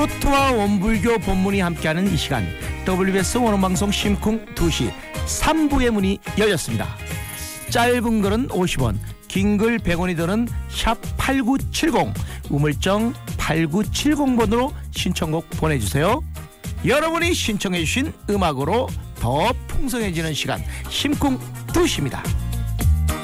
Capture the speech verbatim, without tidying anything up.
토토와 원불교 본문이 함께하는 이 시간, 더블유비에스 원어방송 심쿵 두 시 삼 부의 문이 열렸습니다. 짧은 글은 오십 원, 긴 글 백 원이 드는 샵 팔구칠공, 우물정 팔구칠공 번으로 신청곡 보내주세요. 여러분이 신청해 주신 음악으로 더 풍성해지는 시간, 심쿵 두 시입니다.